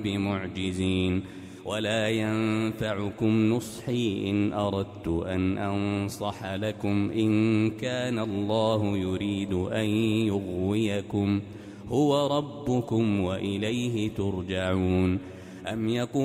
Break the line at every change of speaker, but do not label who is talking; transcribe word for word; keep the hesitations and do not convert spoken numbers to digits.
بمعجزين ولا ينفعكم نصحي إن أردت أن أنصح لكم إن كان الله يريد أن يغويكم هو ربكم وإليه ترجعون. أم يقول